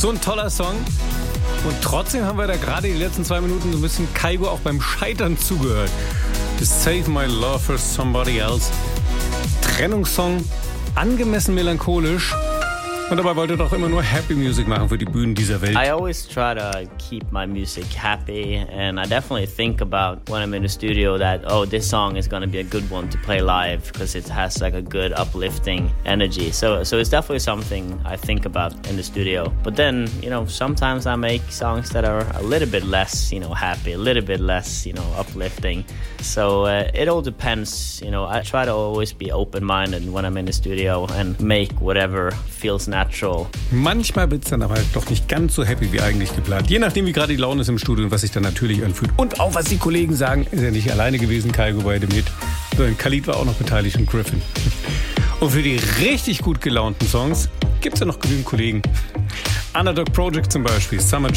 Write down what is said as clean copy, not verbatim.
So ein toller Song. Und trotzdem haben wir da gerade die letzten 2 Minuten so ein bisschen Kygo auch beim Scheitern zugehört. To Save My Love for Somebody Else. Trennungssong, angemessen melancholisch. Und dabei wollte er doch immer nur Happy Music machen für die Bühnen dieser Welt. I always try to keep my music happy, and I definitely think about when I'm in the studio that, oh, this song is going to be a good one to play live because it has like a good uplifting energy. So it's definitely something I think about in the studio. But then, sometimes I make songs that are a little bit less, happy, a little bit less, uplifting. So it all depends. I try to always be open-minded when I'm in the studio and make whatever feels natural. Manchmal wird es dann aber doch nicht ganz so happy wie eigentlich geplant. Je nachdem, wie gerade die Laune ist im Studio und was sich dann natürlich anfühlt. Und auch was die Kollegen sagen, ist ja nicht alleine gewesen, Kygo bei dem Hit. Sondern Khalid war auch noch beteiligt und Griffin. Und für die richtig gut gelaunten Songs gibt es ja noch genügend Kollegen. Underdog Project zum Beispiel, Summer